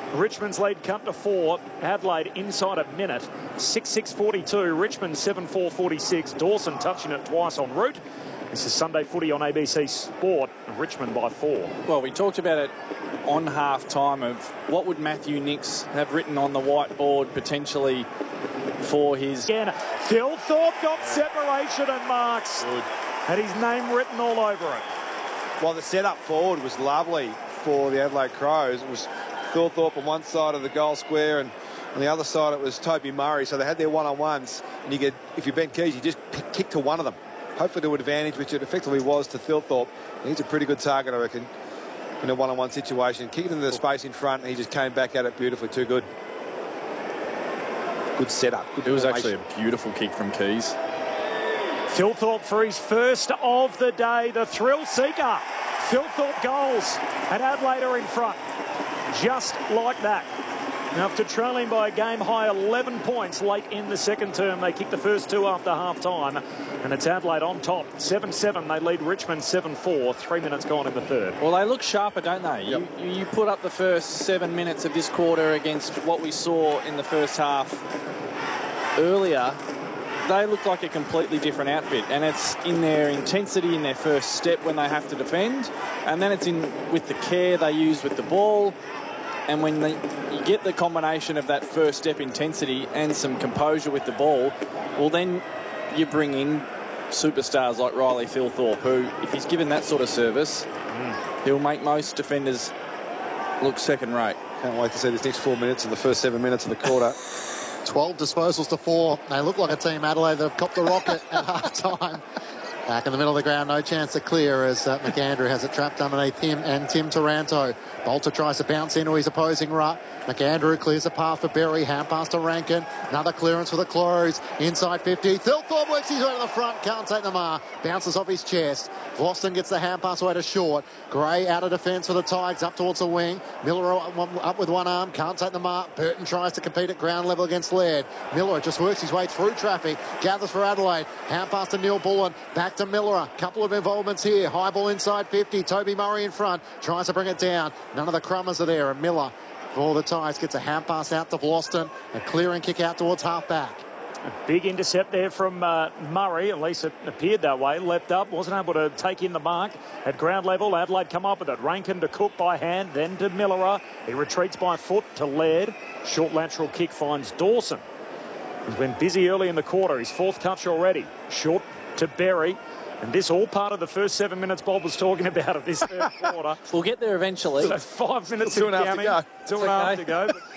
Richmond's lead cut to 4. Adelaide inside a minute. 6:42. Richmond 7:46. Dawson touching it twice en route. This is Sunday Footy on ABC Sport. Richmond by 4. Well, we talked about it on half-time of what would Matthew Nicks have written on the whiteboard potentially for his... Again, Thilthorpe got separation and marks. Good. Had his name written all over it. Well, the setup forward was lovely for the Adelaide Crows. It was Thilthorpe on one side of the goal square, and on the other side it was Toby Murray. So they had their one-on-ones, and you could, if you're Ben Keys, you just kick to one of them. Hopefully to advantage, which it effectively was to Thilthorpe. He's a pretty good target, I reckon, in a one-on-one situation. Kick it into the space in front, and he just came back at it beautifully. Too good. Good setup. Good It was formation. actually a beautiful kick from Keys. Thilthorpe for his first of the day. The thrill seeker. Thilthorpe goals, and Adelaide are in front. Just like that. After trailing by a game-high 11 points late in the second term, they kicked the first 2 after half-time, and it's Adelaide on top. 7-7, they lead Richmond 7-4, 3 minutes gone in the third. Well, they look sharper, don't they? Yep. You put up the first 7 minutes of this quarter against what we saw in the first half earlier. They look like a completely different outfit, and it's in their intensity in their first step when they have to defend, and then it's in with the care they use with the ball. And when you get the combination of that first step intensity and some composure with the ball, well, then you bring in superstars like Riley Thilthorpe, who, if he's given that sort of service, he'll make most defenders look second rate. Can't wait to see this next 4 minutes of the first 7 minutes of the quarter. 12 disposals to 4. They look like a team, Adelaide, that have copped the rocket at half-time. Back in the middle of the ground, no chance to clear as McAndrew has it trapped underneath him and Tim Taranto. Bolter tries to bounce into his opposing ruck. McAndrew clears a path for Berry. Hand pass to Rankin. Another clearance for the Crows. Inside 50. Thilthorpe works his way to the front. Can't take the mark. Bounces off his chest. Vlosten gets the hand pass away to Short. Gray out of defence for the Tigers up towards the wing. Miller up with one arm. Can't take the mark. Burton tries to compete at ground level against Laird. Miller just works his way through traffic. Gathers for Adelaide. Hand pass to Neil Bullen. Back to Miller. Couple of involvements here. High ball inside 50. Toby Murray in front. Tries to bring it down. None of the Crummers are there. And Miller, for the Tigers, gets a hand pass out to Vlosten. A clearing kick out towards half-back. A big intercept there from Murray, at least it appeared that way. Leapt up, wasn't able to take in the mark. At ground level, Adelaide come up with it. Rankin to Cook by hand, then to Miller. He retreats by foot to Laird. Short lateral kick finds Dawson. He's been busy early in the quarter. His 4th touch already. Short to Berry. And this all part of the first 7 minutes Bob was talking about of this third quarter. We'll get there eventually. So 5 minutes Still 2.5 to go. 2.5 to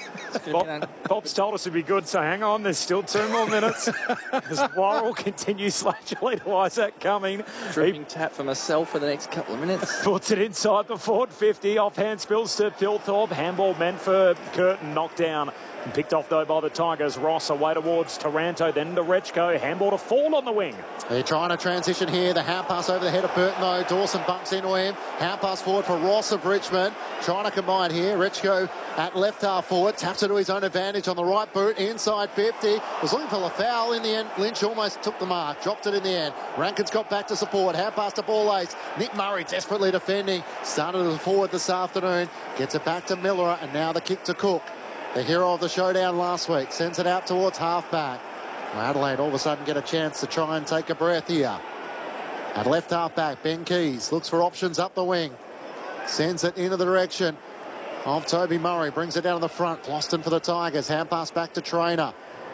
go. Bob's told us it'd be good, so hang on. There's still 2 more minutes. As Worrell continues slowly to Isaac Cumming. Dripping tap for myself for the next couple of minutes. Puts it inside the forward 50. Offhand spills to Thilthorpe. Handball meant for Curtin. Knocked down. And picked off, though, by the Tigers. Ross away towards Taranto, then to Rechko. Handball to Fall on the wing. They're trying to transition here. The hand pass over the head of Burton, though. Dawson bumps into him. Hand pass forward for Ross of Richmond. Trying to combine here. Rechko at left half forward. Taps it to his own advantage on the right boot. Inside 50. Was looking for a foul in the end. Lynch almost took the mark. Dropped it in the end. Rankin's got back to support. Hand pass to ball ace. Nick Murray desperately defending. Started as a forward this afternoon. Gets it back to Miller. And now the kick to Cook. The hero of the showdown last week. Sends it out towards half-back. Adelaide all of a sudden get a chance to try and take a breath here. At left half-back, Ben Keys looks for options up the wing. Sends it into the direction of Toby Murray. Brings it down to the front. Vlosten for the Tigers. Hand pass back to Trainer.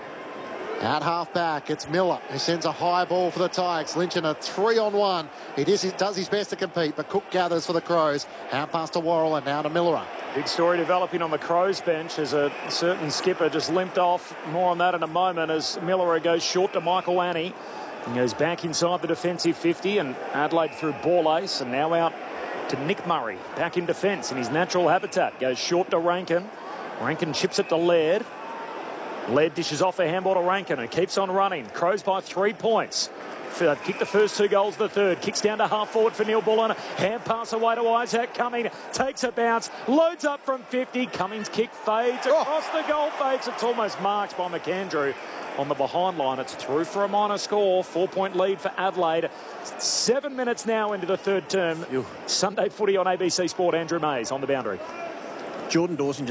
At half-back, it's Miller who sends a high ball for the Tigers. Lynch in a 3-on-1. He does his best to compete, but Cook gathers for the Crows. Hand pass to Worrell and now to Miller. Big story developing on the Crows bench as a certain skipper just limped off. More on that in a moment as Miller goes short to Michael Annie. And goes back inside the defensive 50 and Adelaide through ball ace and now out to Nick Murray. Back in defence in his natural habitat. Goes short to Rankin. Rankin chips it to Laird. Laird dishes off a handball to Rankin and keeps on running. Crows by 3 points. They've kicked the first 2 goals of the third. Kicks down to half forward for Neil Bullen. Hand pass away to Isaac Cumming. Takes a bounce. Loads up from 50. Cummings' kick fades across the goal face. It's almost marked by McAndrew on the behind line. It's through for a minor score. 4-point lead for Adelaide. 7 minutes now into the third term. Sunday Footy on ABC Sport. Andrew Mays on the boundary. Jordan Dawson